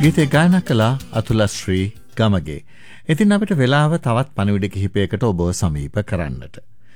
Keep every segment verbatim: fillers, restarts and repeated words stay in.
ගීතය ගායනා කළා අතුල ශ්‍රී ගමගේ. ඉතින් අපිට වෙලාව තවත් පණිවිඩ කිහිපයකට ඔබව සමීප කරන්නට.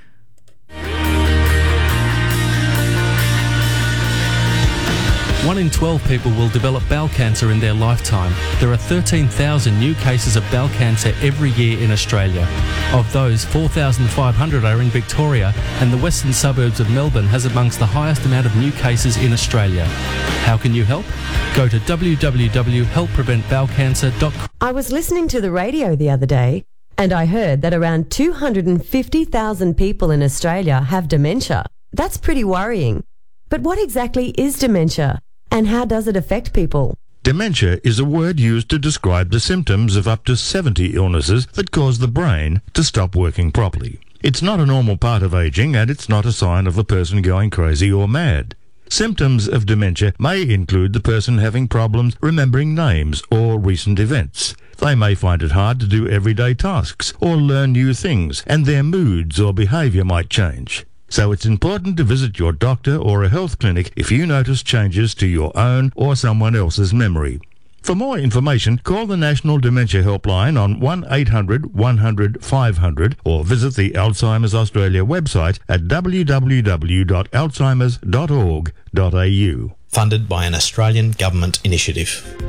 One in twelve people will develop bowel cancer in their lifetime. There are thirteen thousand new cases of bowel cancer every year in Australia. Of those, four thousand five hundred are in Victoria, and the western suburbs of Melbourne has amongst the highest amount of new cases in Australia. How can you help? Go to w w w dot help prevent bowel cancer dot com. I was listening to the radio the other day, and I heard that around two hundred fifty thousand people in Australia have dementia. That's pretty worrying. But what exactly is dementia? And how does it affect people? Dementia is a word used to describe the symptoms of up to seventy illnesses that cause the brain to stop working properly. It's not a normal part of ageing, and it's not a sign of a person going crazy or mad. Symptoms of dementia may include the person having problems remembering names or recent events. They may find it hard to do everyday tasks or learn new things, and their moods or behaviour might change. So it's important to visit your doctor or a health clinic if you notice changes to your own or someone else's memory. For more information, call the National Dementia Helpline on one eight hundred one hundred five hundred or visit the Alzheimer's Australia website at w w w dot alzheimers dot org dot a u. Funded by an Australian government initiative.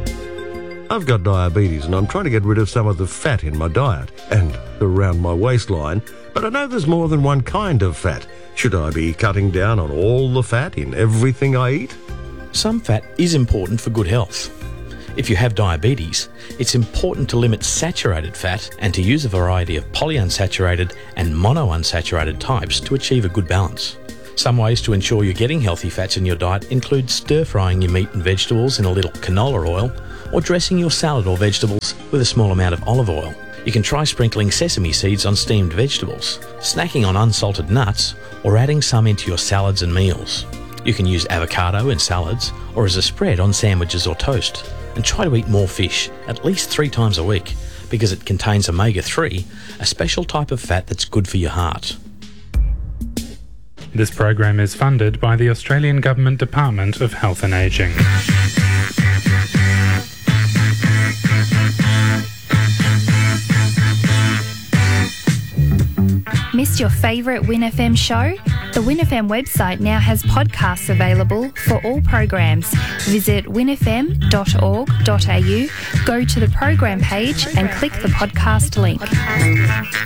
I've got diabetes and I'm trying to get rid of some of the fat in my diet and around my waistline, but I know there's more than one kind of fat. Should I be cutting down on all the fat in everything I eat? Some fat is important for good health. If you have diabetes, it's important to limit saturated fat and to use a variety of polyunsaturated and monounsaturated types to achieve a good balance. Some ways to ensure you're getting healthy fats in your diet include stir-frying your meat and vegetables in a little canola oil or dressing your salad or vegetables with a small amount of olive oil. You can try sprinkling sesame seeds on steamed vegetables, snacking on unsalted nuts, or adding some into your salads and meals. You can use avocado in salads or as a spread on sandwiches or toast. And try to eat more fish, at least three times a week, because it contains omega three, a special type of fat that's good for your heart. This program is funded by the Australian Government Department of Health and Ageing. Missed your favourite Win F M show? The Win F M website now has podcasts available for all programs. Visit win f m dot org dot a u, go to the program page and click the podcast link.